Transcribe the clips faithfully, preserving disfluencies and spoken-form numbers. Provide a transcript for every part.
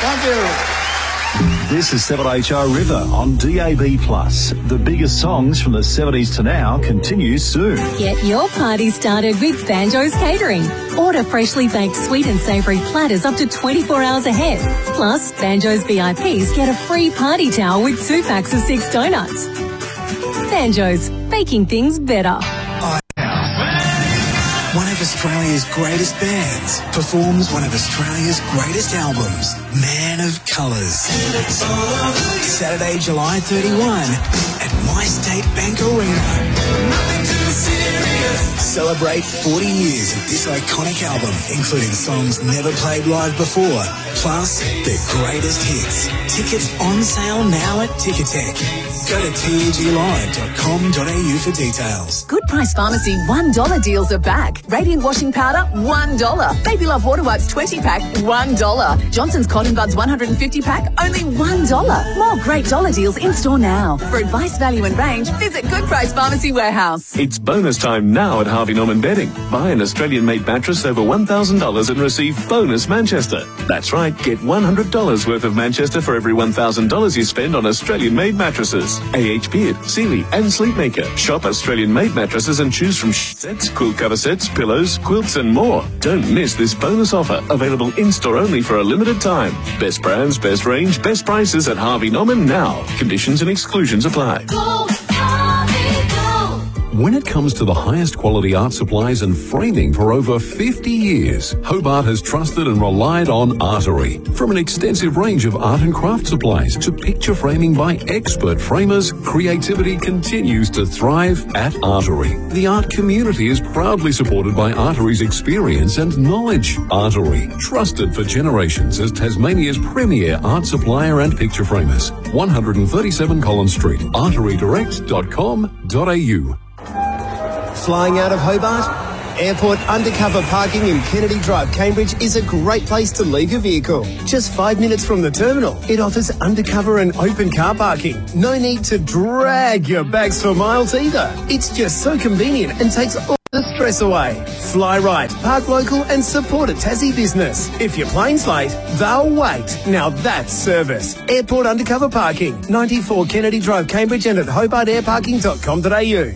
Thank you. This is seven H O River on D A B plus. The biggest songs from the seventies to now continues soon. Get your party started with Banjo's Catering. Order freshly baked sweet and savoury platters up to twenty-four hours ahead. Plus, Banjo's V I Ps get a free party towel with two packs of six donuts. Banjo's, baking things better. One of Australia's greatest bands performs one of Australia's greatest albums, Man of Colours. Saturday, July thirty-first at My State Bank Arena. Nothing too serious. Celebrate forty years of this iconic album, including songs never played live before, plus their greatest hits. Tickets on sale now at Ticketek. Go to T A G live dot com dot a u for details. Good Price Pharmacy one dollar deals are back. Radiant washing powder, one dollar. Baby Love Water Wipes twenty pack, one dollar. Johnson's Cotton Buds one hundred fifty pack, only one dollar. More great dollar deals in store now. For advice, value and range, visit Good Price Pharmacy Warehouse. It's bonus time now at Harvey Norman Bedding. Buy an Australian-made mattress over one thousand dollars and receive bonus Manchester. That's right, get one hundred dollars worth of Manchester for every one thousand dollars you spend on Australian-made mattresses. A H Beard, Sealy and Sleepmaker. Shop Australian-made mattresses and choose from sets, quilt cover sets, pillows, quilts and more. Don't miss this bonus offer, available in-store only for a limited time. Best brands, best range, best prices at Harvey Norman now. Conditions and exclusions apply. Go, Harvey, go. When it comes to the highest quality art supplies and framing for over fifty years, Hobart has trusted and relied on Artery. From an extensive range of art and craft supplies to picture framing by expert framers, creativity continues to thrive at Artery. The art community is proudly supported by Artery's experience and knowledge. Artery, trusted for generations as Tasmania's premier art supplier and picture framers. one thirty-seven Collins Street, artery direct dot com dot a u. Flying out of Hobart? Airport undercover parking in Kennedy Drive, Cambridge is a great place to leave your vehicle. Just five minutes from the terminal, it offers undercover and open car parking. No need to drag your bags for miles either. It's just so convenient and takes all the stress away. Fly right, park local and support a Tassie business. If your plane's late, they'll wait. Now that's service. Airport undercover parking, ninety-four Kennedy Drive, Cambridge and at hobart air parking dot com dot a u.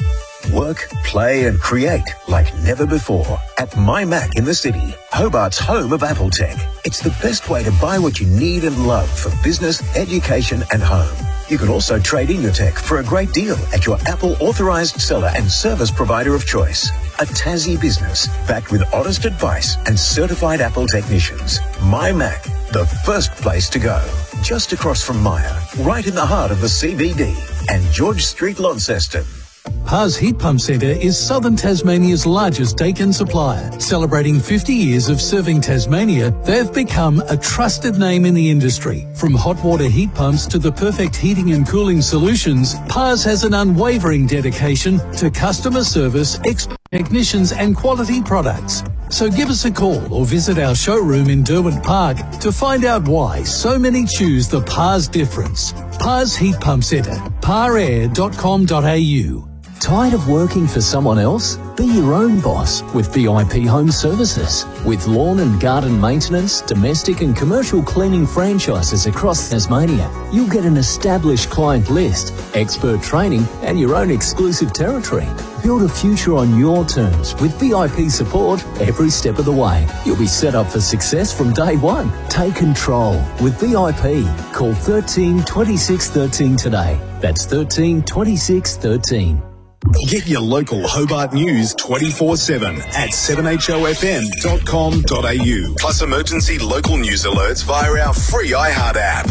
Work, play and create like never before at MyMac in the city, Hobart's home of Apple Tech. It's the best way to buy what you need and love for business, education and home. You can also trade in your tech for a great deal at your Apple authorised seller and service provider of choice. A Tassie business backed with honest advice and certified Apple technicians. MyMac, the first place to go. Just across from Myer, right in the heart of the C B D and George Street, Launceston. Pars Heat Pump Centre is southern Tasmania's largest Daikin supplier. Celebrating fifty years of serving Tasmania, they've become a trusted name in the industry. From hot water heat pumps to the perfect heating and cooling solutions, Pars has an unwavering dedication to customer service, expert technicians and quality products. So give us a call or visit our showroom in Derwent Park to find out why so many choose the Pars difference. Pars Heat Pump Centre, par air dot com dot a u. Tired of working for someone else? Be your own boss with V I P Home Services. With lawn and garden maintenance, domestic and commercial cleaning franchises across Tasmania, you'll get an established client list, expert training and your own exclusive territory. Build a future on your terms with V I P support every step of the way. You'll be set up for success from day one. Take control with V I P. Call thirteen twenty-six thirteen today. That's thirteen twenty-six thirteen. Get your local Hobart news twenty-four seven at seven h o f m dot com dot a u. Plus emergency local news alerts via our free iHeart app.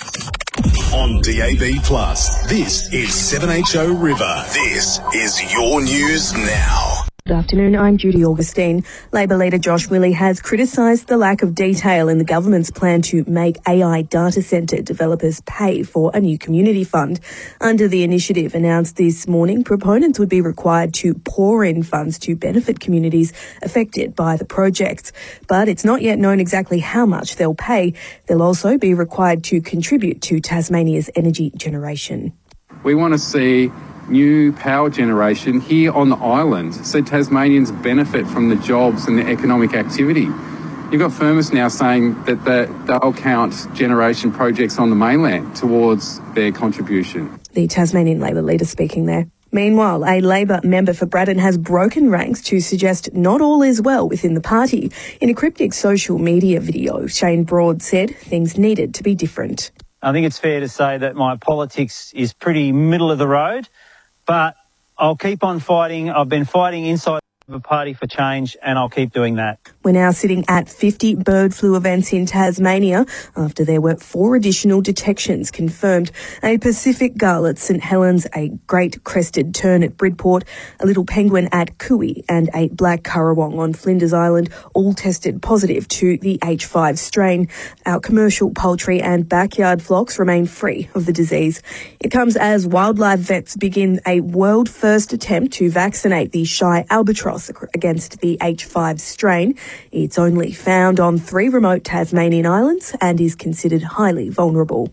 On D A B plus, this is seven H O River. This is your news now. Good afternoon, I'm Judy Augustine. Labor leader Josh Willey has criticised the lack of detail in the government's plan to make A I data centre developers pay for a new community fund. Under the initiative announced this morning, proponents would be required to pour in funds to benefit communities affected by the projects. But it's not yet known exactly how much they'll pay. They'll also be required to contribute to Tasmania's energy generation. We want to see new power generation here on the island so Tasmanians benefit from the jobs and the economic activity. You've got Firmus now saying that the, they'll count generation projects on the mainland towards their contribution. The Tasmanian Labor leader speaking there. Meanwhile, a Labor member for Braddon has broken ranks to suggest not all is well within the party. In a cryptic social media video, Shane Broad said things needed to be different. I think it's fair to say that my politics is pretty middle of the road, but I'll keep on fighting. I've been fighting inside the party for change, and I'll keep doing that. We're now sitting at fifty bird flu events in Tasmania after there were four additional detections confirmed. A Pacific gull at St Helens, a great crested tern at Bridport, a little penguin at Cooey and a black currawong on Flinders Island all tested positive to the H five strain. Our commercial poultry and backyard flocks remain free of the disease. It comes as wildlife vets begin a world first attempt to vaccinate the shy albatross against the H five strain. It's only found on three remote Tasmanian islands and is considered highly vulnerable.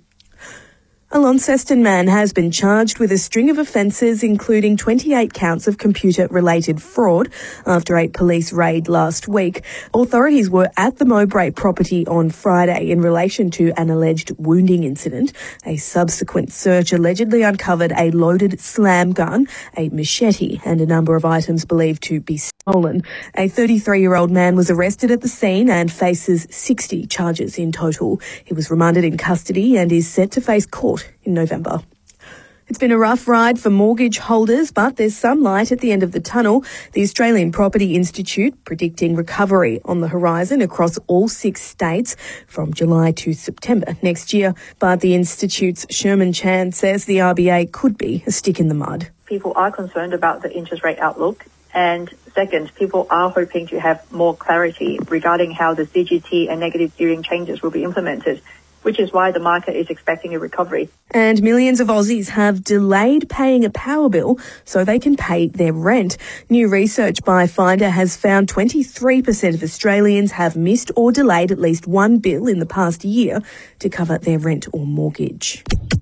A Launceston man has been charged with a string of offences, including twenty-eight counts of computer-related fraud, after a police raid last week. Authorities were at the Mowbray property on Friday in relation to an alleged wounding incident. A subsequent search allegedly uncovered a loaded slam gun, a machete, and a number of items believed to be stolen. A thirty-three-year-old man was arrested at the scene and faces sixty charges in total. He was remanded in custody and is set to face court in November. It's been a rough ride for mortgage holders, but there's some light at the end of the tunnel. The Australian Property Institute predicting recovery on the horizon across all six states from July to September next year. But the Institute's Sherman Chan says the R B A could be a stick in the mud. People are concerned about the interest rate outlook. And second, people are hoping to have more clarity regarding how the C G T and negative gearing changes will be implemented, which is why the market is expecting a recovery. And millions of Aussies have delayed paying a power bill so they can pay their rent. New research by Finder has found twenty-three percent of Australians have missed or delayed at least one bill in the past year to cover their rent or mortgage.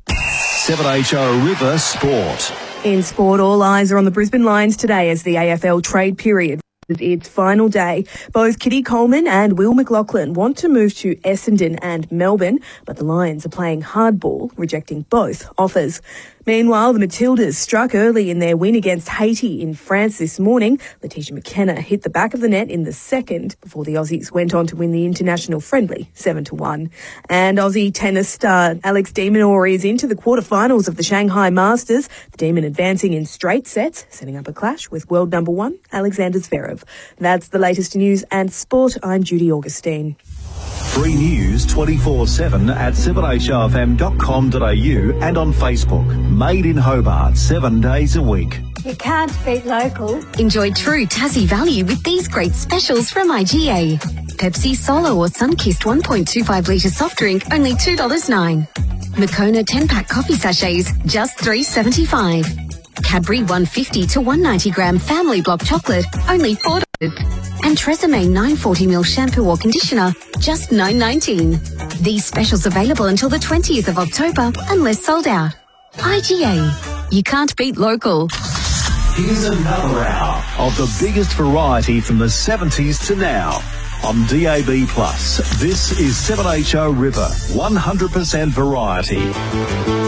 seven H O River Sport. In sport, all eyes are on the Brisbane Lions today as the A F L trade period is its final day. Both Kitty Coleman and Will McLaughlin want to move to Essendon and Melbourne, but the Lions are playing hardball, rejecting both offers. Meanwhile, the Matildas struck early in their win against Haiti in France this morning. Letitia McKenna hit the back of the net in the second before the Aussies went on to win the international friendly seven to one. And Aussie tennis star Alex de Minaur is into the quarterfinals of the Shanghai Masters. The Demon advancing in straight sets, setting up a clash with world number one Alexander Zverev. That's the latest news and sport. I'm Judy Augustine. Free news twenty-four seven at seven h o f m dot com dot a u and on Facebook. Made in Hobart, seven days a week. You can't beat local. Enjoy true Tassie value with these great specials from I G A. Pepsi Solo or Sunkist one point two five litre soft drink, only two dollars nine. Moccona ten pack coffee sachets, just three dollars seventy-five. Cadbury one fifty to one ninety gram family block chocolate, only four dollars. And Tresemme nine forty milliliter shampoo or conditioner, just nine nineteen. These specials available until the twentieth of October, unless sold out. I G A. You can't beat local. Here's another hour of the biggest variety from the seventies to now. On D A B plus, this is seven H O River, one hundred percent variety.